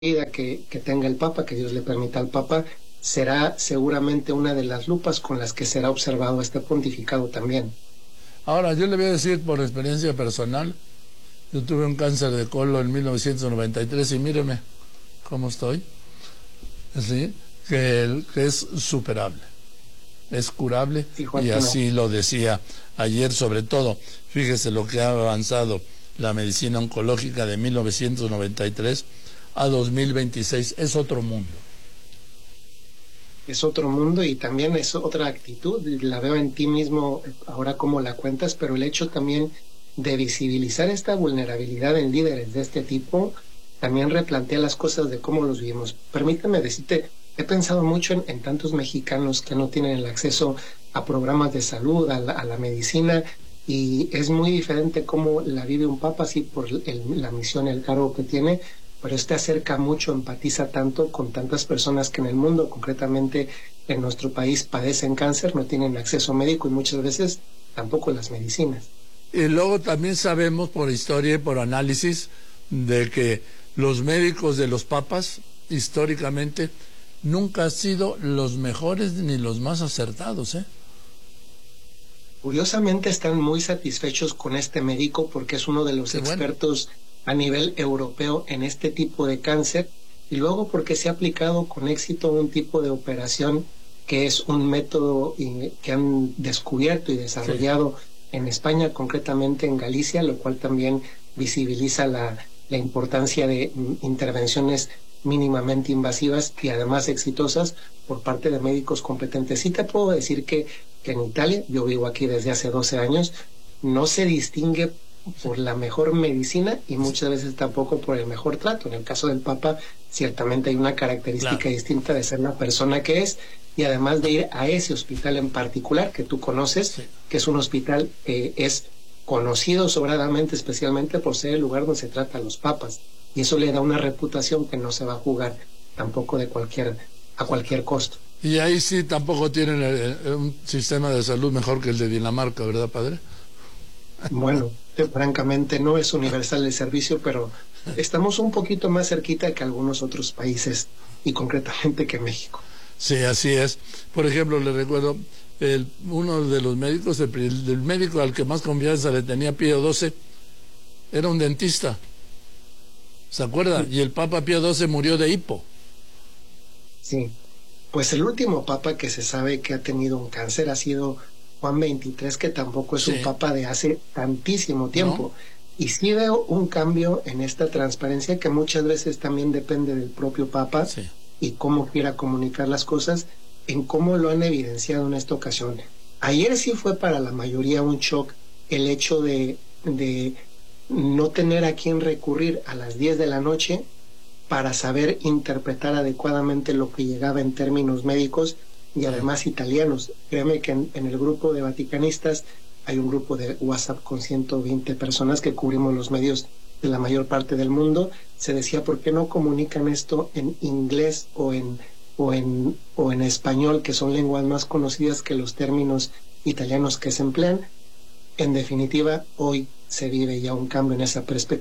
vida que tenga el Papa, que Dios le permita al Papa, será seguramente una de las lupas con las que será observado este pontificado también. Ahora, yo le voy a decir por experiencia personal, yo tuve un cáncer de colon en 1993 y míreme cómo estoy, ¿sí? Que es superable, es curable, Sí, y Joaquín, no. así lo decía ayer. Sobre todo, fíjese lo que ha avanzado la medicina oncológica de 1993 a 2026, es otro mundo. Es otro mundo y también es otra actitud, la veo en ti mismo ahora como la cuentas, pero el hecho también de visibilizar esta vulnerabilidad en líderes de este tipo también replantea las cosas de cómo los vivimos. Permítame decirte, he pensado mucho en tantos mexicanos que no tienen el acceso a programas de salud, a la medicina, y es muy diferente cómo la vive un papa, así por la misión y el cargo que tiene, pero este acerca mucho, empatiza tanto con tantas personas que en el mundo, concretamente en nuestro país, padecen cáncer, no tienen acceso médico y muchas veces tampoco las medicinas. Y luego también sabemos por historia y por análisis de que los médicos de los papas históricamente nunca han sido los mejores ni los más acertados, ¿eh? Curiosamente están muy satisfechos con este médico porque es uno de los expertos a nivel europeo en este tipo de cáncer, y luego porque se ha aplicado con éxito un tipo de operación que es un método que han descubierto y desarrollado en España, concretamente en Galicia, lo cual también visibiliza la importancia de intervenciones mínimamente invasivas y además exitosas por parte de médicos competentes. Sí te puedo decir que en Italia, yo vivo aquí desde hace 12 años, no se distingue por la mejor medicina y muchas veces tampoco por el mejor trato. En el caso del Papa, ciertamente hay una característica distinta de ser la persona que es, y además de ir a ese hospital en particular que tú conoces, que es un hospital que es conocido sobradamente, especialmente por ser el lugar donde se trata a los papas, y eso le da una reputación que no se va a jugar tampoco a cualquier costo. Y ahí sí tampoco tienen un sistema de salud mejor que el de Dinamarca, ¿verdad, padre? Bueno, francamente no es universal el servicio, pero estamos un poquito más cerquita que algunos otros países y concretamente que México. Sí, así es. Por ejemplo, le recuerdo, uno de los médicos, el médico al que más confianza le tenía Pío XII, era un dentista. ¿Se acuerda? Y el Papa Pío XII murió de hipo. Sí, pues el último papa que se sabe que ha tenido un cáncer ha sido Juan XXIII, que tampoco es un papa de hace tantísimo tiempo. ¿No? Y sí veo un cambio en esta transparencia que muchas veces también depende del propio papa y cómo quiera comunicar las cosas, en cómo lo han evidenciado en esta ocasión. Ayer sí fue para la mayoría un shock el hecho de no tener a quién recurrir a las 10 de la noche para saber interpretar adecuadamente lo que llegaba en términos médicos y además italianos. Créeme que en el grupo de vaticanistas hay un grupo de WhatsApp con 120 personas que cubrimos los medios de la mayor parte del mundo. Se decía, ¿por qué no comunican esto en inglés o en español, que son lenguas más conocidas que los términos italianos que se emplean? En definitiva, hoy se vive ya un cambio en esa perspectiva.